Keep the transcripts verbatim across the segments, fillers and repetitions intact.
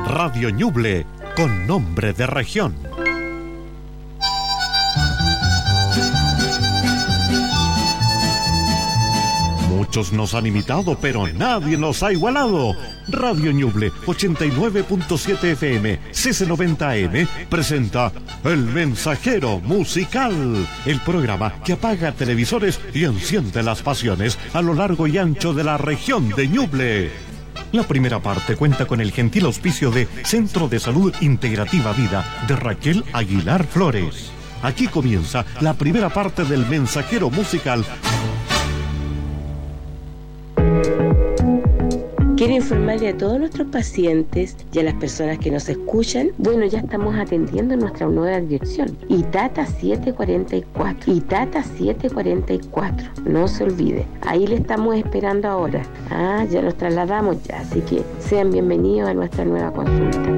Radio Ñuble, con nombre de región. Muchos nos han imitado, pero nadie nos ha igualado. Radio Ñuble ochenta y nueve punto siete F M, C C noventa A M, presenta El Mensajero Musical, el programa que apaga televisores y enciende las pasiones a lo largo y ancho de la región de Ñuble. La primera parte cuenta con el gentil auspicio de Centro de Salud Integrativa Vida de Raquel Aguilar Flores. Aquí comienza la primera parte del Mensajero Musical. Quiero informarle a todos nuestros pacientes y a las personas que nos escuchan, bueno, ya estamos atendiendo en nuestra nueva dirección, Itata setecientos cuarenta y cuatro, Itata setecientos cuarenta y cuatro, no se olvide, ahí le estamos esperando ahora. Ah, ya nos trasladamos ya, así que sean bienvenidos a nuestra nueva consulta.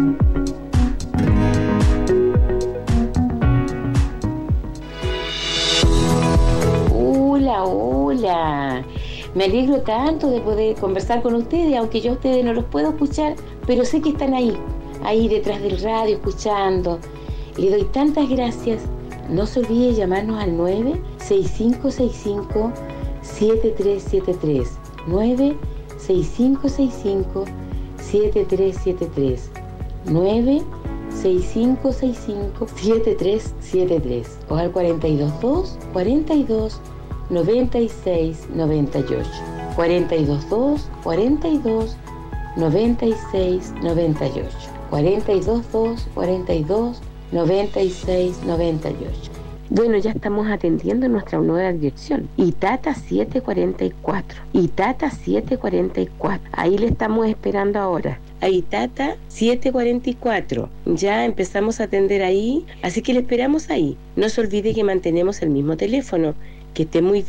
Hola, hola. Me alegro tanto de poder conversar con ustedes, aunque yo a ustedes no los puedo escuchar, pero sé que están ahí, ahí detrás del radio, escuchando. Le doy tantas gracias. No se olvide llamarnos al nueve seis cinco seis cinco siete tres siete tres, nueve seis cinco seis cinco siete tres siete tres, nueve seis cinco seis cinco siete tres siete tres, o al cuarenta y dos dos, cuarenta y dos, noventa y seis noventa y ocho, cuarenta y dos dos, cuarenta y dos, noventa y seis noventa y ocho, cuarenta y dos dos, cuarenta y dos, noventa y seis noventa y ocho. Bueno, ya estamos atendiendo en nuestra nueva dirección, Itata setecientos cuarenta y cuatro, Itata setecientos cuarenta y cuatro, ahí le estamos esperando ahora, a Itata setecientos cuarenta y cuatro, ya empezamos a atender ahí, así que le esperamos ahí. No se olvide que mantenemos el mismo teléfono. Que esté muy bien.